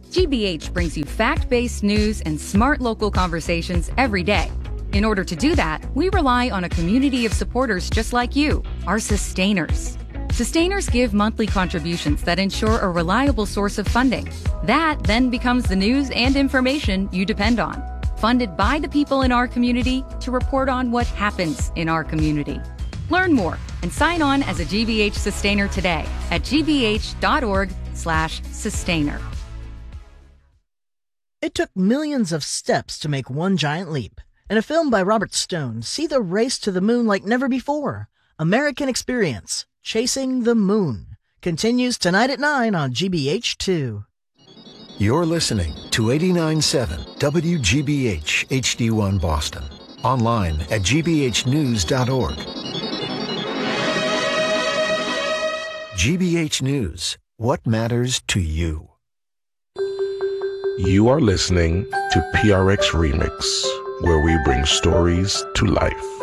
GBH brings you fact-based news and smart local conversations every day. In order to do that, we rely on a community of supporters just like you, our sustainers. Sustainers give monthly contributions that ensure a reliable source of funding. That then becomes the news and information you depend on. Funded by the people in our community to report on what happens in our community. Learn more and sign on as a GBH Sustainer today at gbh.org/sustainer. It took millions of steps to make one giant leap. In a film by Robert Stone, see the race to the moon like never before. American Experience, Chasing the Moon, continues tonight at 9 on GBH2. You're listening to 89.7 WGBH HD1 Boston. Online at gbhnews.org. GBH News, what matters to you? You are listening to PRX Remix, where we bring stories to life.